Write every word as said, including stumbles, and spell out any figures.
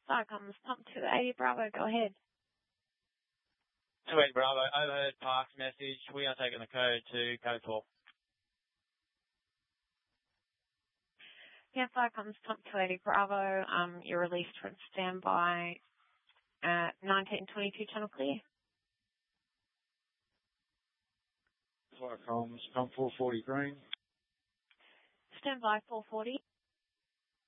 Star comes pump two eighty Bravo, go ahead. two eighty Bravo, overheard Park's message. We are taking the code to code four. Yeah, Star comes pump two eighty Bravo. Um, you're released from standby at nineteen twenty-two channel clear. Fire comms, pump four forty green. Standby four forty.